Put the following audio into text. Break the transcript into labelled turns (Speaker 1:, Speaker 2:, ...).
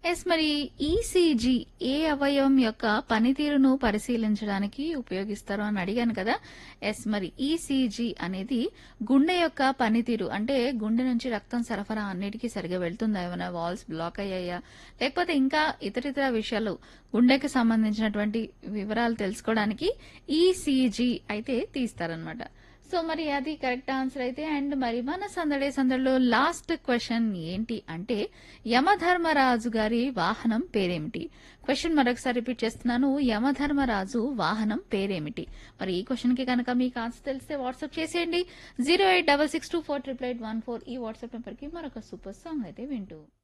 Speaker 1: Yes మరి ECG ఏ అవయవం యొక్క పనితీరును పరిశీలించడానికి ఉపయోగిస్తారు అని అడిగాను కదా. ఎస్ మరి ఈసీజీ అనేది గుండె యొక్క పనితీరు, అంటే గుండె నుంచి రక్తం సరఫరా అన్నిటికీ సరిగా వెళ్తుందా, ఏమైనా వాల్స్ బ్లాక్ అయ్యాయా, లేకపోతే ఇంకా ఇతరితర విషయాలు గుండెకి సంబంధించినటువంటి వివరాలు తెలుసుకోవడానికి ఈసీజీ అయితే తీస్తారనమాట. సో మరి అది కరెక్ట్ ఆన్సర్ అయితే. అండ్ మరి మన సందడిలో లాస్ట్ క్వశ్చన్ ఏంటి అంటే, యమధర్మరాజు గారి వాహనం పేరేమిటి? క్వశ్చన్ మరొకసారి రిపీట్ చేస్తున్నాను, యమధర్మరాజు వాహనం పేరేమిటి? మరి ఈ క్వశ్చన్ కి కనుక మీకు ఆన్సర్ తెలిస్తే వాట్సాప్ చేసేయండి 08662488814 ఈ వాట్సాప్ నెంబర్ కి. మరొక సూపర్ సాంగ్ అయితే వింటూ